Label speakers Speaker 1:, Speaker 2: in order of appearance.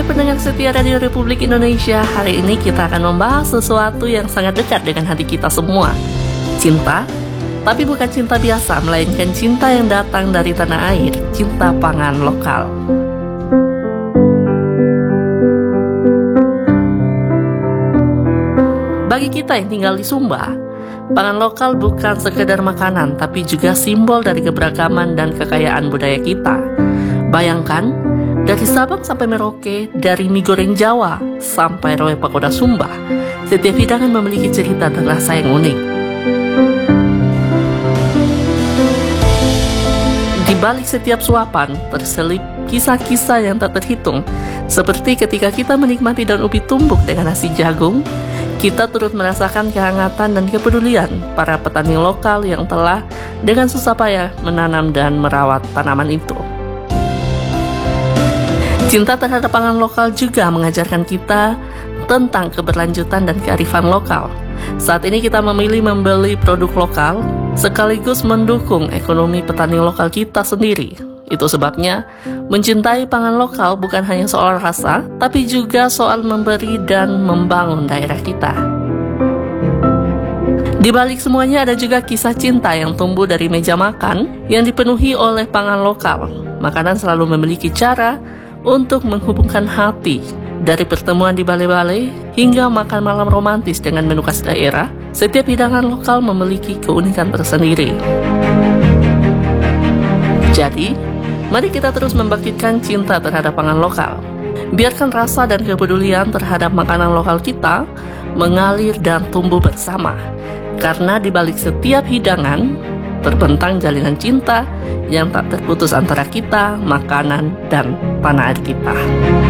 Speaker 1: Hai pendengar setia Radio Republik Indonesia, hari ini kita akan membahas sesuatu yang sangat dekat dengan hati kita semua. Cinta, tapi bukan cinta biasa, melainkan cinta yang datang dari tanah air, cinta pangan lokal. Bagi kita yang tinggal di Sumba, pangan lokal bukan sekedar makanan, tapi juga simbol dari keberagaman dan kekayaan budaya kita. Bayangkan, dari Sabang sampai Merauke, dari mie goreng Jawa sampai roe pakoda Sumba, setiap hidangan memiliki cerita dan rasa yang unik. Di balik setiap suapan terselip kisah-kisah yang tak terhitung, seperti ketika kita menikmati daun ubi tumbuk dengan nasi jagung, kita turut merasakan kehangatan dan kepedulian para petani lokal yang telah dengan susah payah menanam dan merawat tanaman itu. Cinta terhadap pangan lokal juga mengajarkan kita tentang keberlanjutan dan kearifan lokal. Saat ini kita memilih membeli produk lokal, sekaligus mendukung ekonomi petani lokal kita sendiri. Itu sebabnya, mencintai pangan lokal bukan hanya soal rasa, tapi juga soal memberi dan membangun daerah kita. Di balik semuanya ada juga kisah cinta yang tumbuh dari meja makan yang dipenuhi oleh pangan lokal. Makanan selalu memiliki cara untuk menghubungkan hati. Dari pertemuan di balai-balai hingga makan malam romantis dengan menu khas daerah, setiap hidangan lokal memiliki keunikan tersendiri. Jadi, mari kita terus membangkitkan cinta terhadap pangan lokal. Biarkan rasa dan kepedulian terhadap makanan lokal kita mengalir dan tumbuh bersama. Karena di balik setiap hidangan terbentang jalinan cinta yang tak terputus antara kita, makanan, dan tanah air kita.